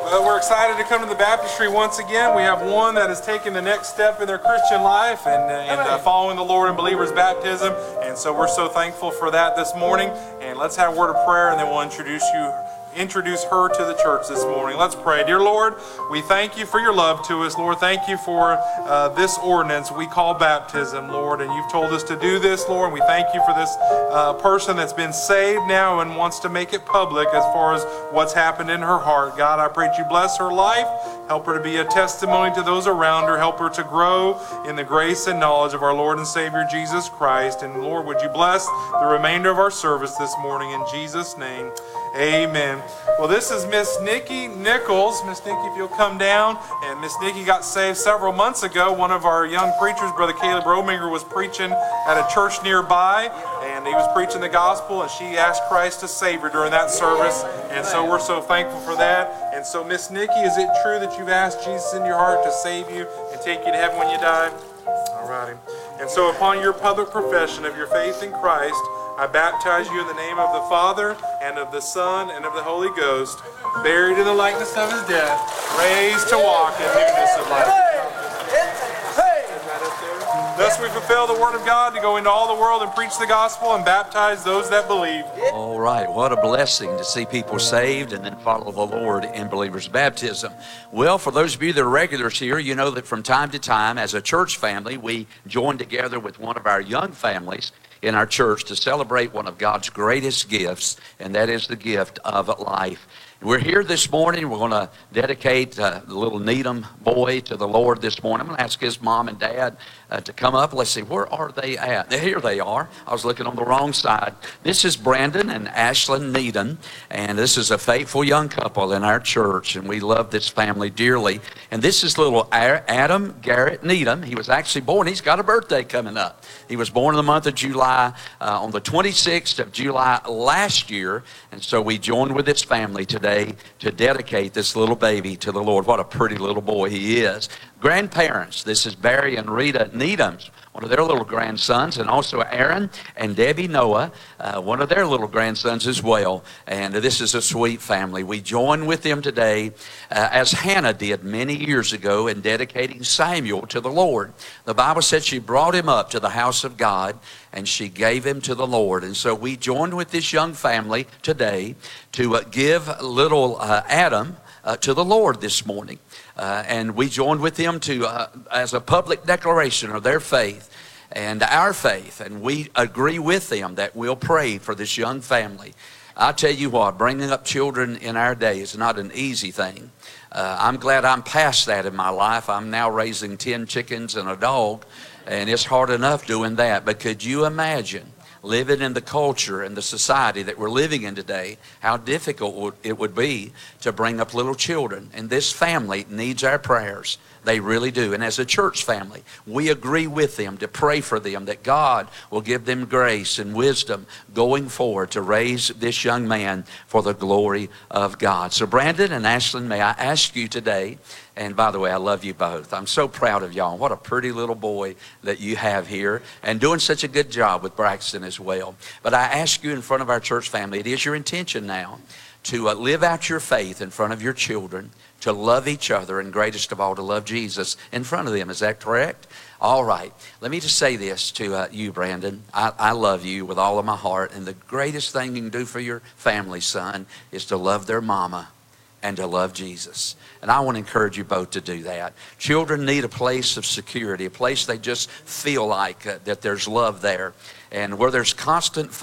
Well, we're excited to come to the baptistry once again. We have one that has taken the next step in their Christian life and following the Lord in believers' baptism. And so we're so thankful for that this morning. And let's have a word of prayer, and then we'll introduce her to the church this morning. Let's pray. Dear Lord, we thank you for your love to us. Lord, thank you for this ordinance we call baptism, Lord, and you've told us to do this, Lord, and we thank you for this person that's been saved now and wants to make it public as far as what's happened in her heart. God, I pray that you bless her life, help her to be a testimony to those around her, help her to grow in the grace and knowledge of our Lord and Savior Jesus Christ. And Lord, would you bless the remainder of our service this morning in Jesus' name. Amen. Well, this is Miss Nikki Nichols. Miss Nikki, if you'll come down. And Miss Nikki got saved several months ago. One of our young preachers, Brother Caleb Rominger, was preaching at a church nearby, and he was preaching the gospel, and she asked Christ to save her during that service. And so we're so thankful for that. And so, Miss Nikki, is it true that you've asked Jesus in your heart to save you and take you to heaven when you die? All righty. And so upon your public profession of your faith in Christ, I baptize you in the name of the Father, and of the Son, and of the Holy Ghost, buried in the likeness of his death, raised to walk in newness of life. Thus we fulfill the word of God to go into all the world and preach the gospel and baptize those that believe. All right, what a blessing to see people saved and then follow the Lord in believers' baptism. Well, for those of you that are regulars here, you know that from time to time, as a church family, we join together with one of our young families in our church to celebrate one of God's greatest gifts, and that is the gift of life. We're here this morning. We're going to dedicate the little Needham boy to the Lord this morning. I'm going to ask his mom and dad to come up. Let's see, where are they at? Here they are. I was looking on the wrong side. This is Brandon and Ashlyn Needham, and this is a faithful young couple in our church, and we love this family dearly. And this is little Adam Garrett Needham. He was actually born. He's got a birthday coming up. He was born in the month of July, on the 26th of July last year, and so we joined with his family today to dedicate this little baby to the Lord. What a pretty little boy he is. Grandparents, this is Barry and Rita Needhams, one of their little grandsons, and also Aaron and Debbie Noah, one of their little grandsons as well. And this is a sweet family. We join with them today as Hannah did many years ago in dedicating Samuel to the Lord. The Bible said she brought him up to the house of God and she gave him to the Lord. And so we joined with this young family today to give little Adam to the Lord this morning. And we joined with them to as a public declaration of their faith and our faith. And we agree with them that we'll pray for this young family. I tell you what, bringing up children in our day is not an easy thing. I'm glad I'm past that in my life. I'm now raising 10 chickens and a dog, and it's hard enough doing that. But could you imagine living in the culture and the society that we're living in today, how difficult it would be to bring up little children? And this family needs our prayers. They really do. And as a church family, we agree with them to pray for them, that God will give them grace and wisdom going forward to raise this young man for the glory of God. So Brandon and Ashlyn, may I ask you today, and by the way, I love you both. I'm so proud of y'all. What a pretty little boy that you have here, and doing such a good job with Braxton as well. But I ask you in front of our church family, it is your intention now to live out your faith in front of your children, to love each other, and greatest of all, to love Jesus in front of them. Is that correct? All right. Let me just say this to you, Brandon. I love you with all of my heart, and the greatest thing you can do for your family, son, is to love their mama and to love Jesus. And I want to encourage you both to do that. Children need a place of security, a place they just feel like that there's love there, and where there's constant